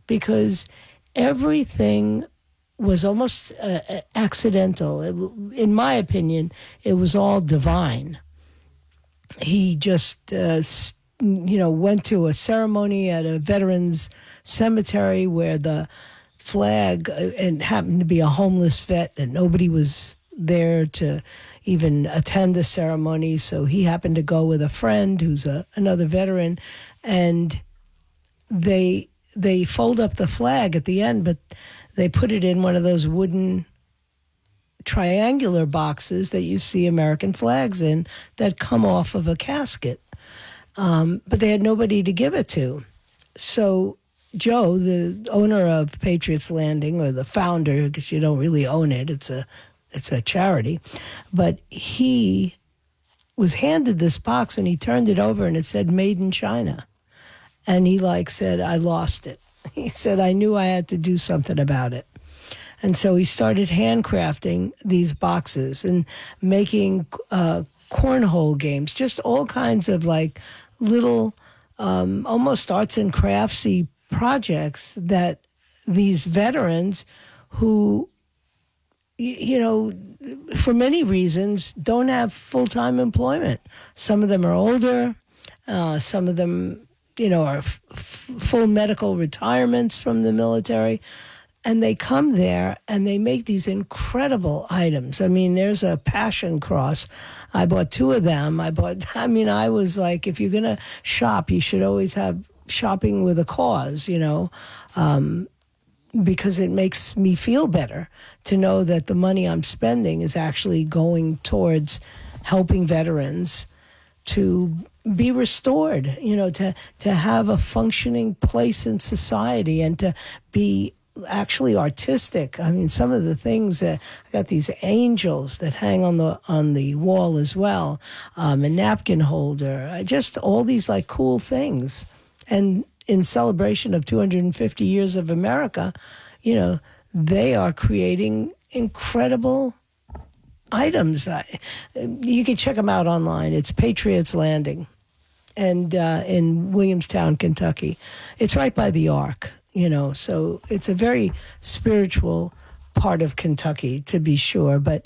because everything was almost accidental. In my opinion, it was all divine. He just, went to a ceremony at a veterans cemetery where the flag, and happened to be a homeless vet, and nobody was there to even attend the ceremony. So he happened to go with a friend who's another veteran, and they fold up the flag at the end, but they put it in one of those wooden triangular boxes that you see American flags in that come off of a casket. But they had nobody to give it to. So Joe, the owner of Patriots Landing, or the founder, because you don't really own it, it's a charity, but he was handed this box and he turned it over and it said "Made in China." And he said, "I lost it." He said, "I knew I had to do something about it." And so he started handcrafting these boxes and making cornhole games, just all kinds of little, almost arts and craftsy projects that these veterans who, for many reasons, don't have full-time employment. Some of them are older. Some of them, are full medical retirements from the military. And they come there and they make these incredible items. I mean, there's a Passion Cross. I bought 2 of them. I was like, if you're going to shop, you should always have shopping with a cause, because it makes me feel better to know that the money I'm spending is actually going towards helping veterans to be restored, to have a functioning place in society and to be actually artistic. I mean, some of the things that I got, these angels that hang on the wall as well, a napkin holder, just all these cool things. And in celebration of 250 years of America, they are creating incredible items. You can check them out online. It's Patriots Landing, and in Williamstown, Kentucky. It's right by the Ark. So it's a very spiritual part of Kentucky, to be sure. But,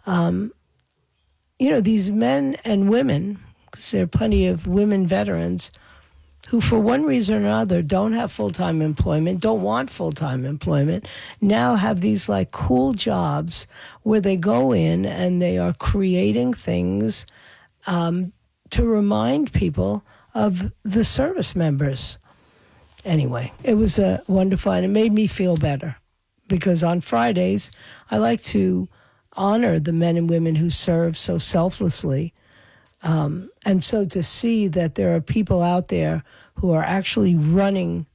these men and women, because there are plenty of women veterans who, for one reason or another, don't have full-time employment, don't want full-time employment, now have these cool jobs where they go in and they are creating things to remind people of the service members. Anyway, it was wonderful, and it made me feel better, because on Fridays, I like to honor the men and women who serve so selflessly. And so to see that there are people out there who are actually running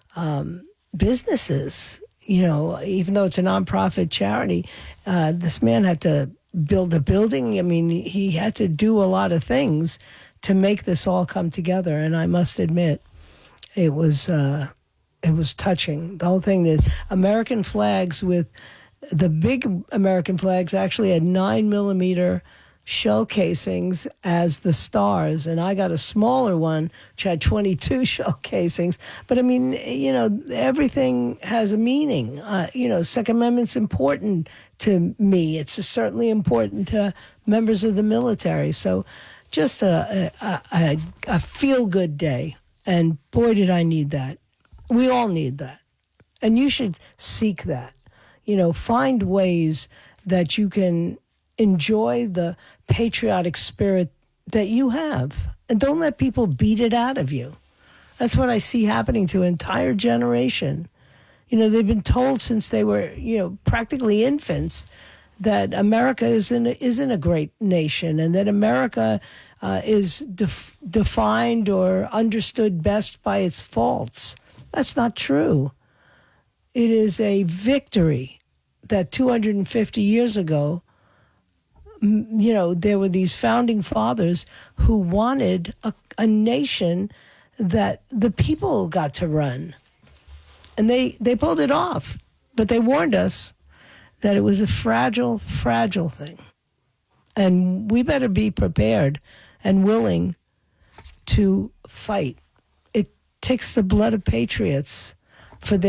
businesses, even though it's a nonprofit charity, this man had to build a building. I mean, he had to do a lot of things to make this all come together, and I must admit, it was touching. The whole thing, the American flags, with the big American flags, actually had 9mm shell casings as the stars, and I got a smaller one which had 22 shell casings. But I mean, everything has a meaning. Second Amendment's important to me. It's certainly important to members of the military. So, just a feel-good day. And boy, did I need that. We all need that. And you should seek that. Find ways that you can enjoy the patriotic spirit that you have. And don't let people beat it out of you. That's what I see happening to an entire generation. They've been told since they were, practically infants, that America isn't a great nation, and that America is defined or understood best by its faults. That's not true. It is a victory that 250 years ago, there were these founding fathers who wanted a nation that the people got to run. And they pulled it off. But they warned us that it was a fragile, fragile thing. And we better be prepared and willing to fight. It takes the blood of patriots for